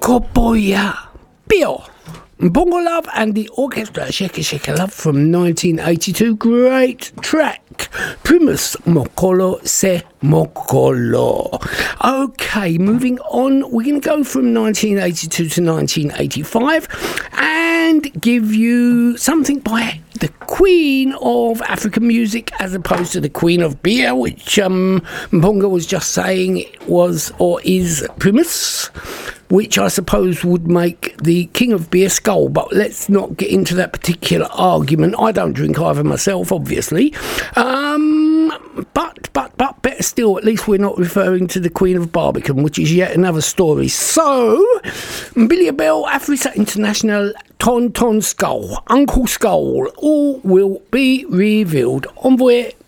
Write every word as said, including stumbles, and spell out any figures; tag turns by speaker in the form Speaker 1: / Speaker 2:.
Speaker 1: Koboya Bill. Bongo Love and the Orchestra, Shake It, Shake It Love from nineteen eighty-two. Great track. Primus Mokolo Se Mokolo. Okay, moving on. We're going to go from nineteen eighty-two to nineteen eighty-five and give you something by the Queen of African music as opposed to the Queen of Beer, which um, Bongo was just saying was or is Primus, which I suppose would make the King of Beer Skull, but let's not get into that particular argument. I don't drink either myself, obviously. Um, but, but, but, better still, at least we're not referring to the Queen of Barbican, which is yet another story. So, Billy Bell, Africa International, Ton Ton Skull, Uncle Skull, all will be revealed. Envoy.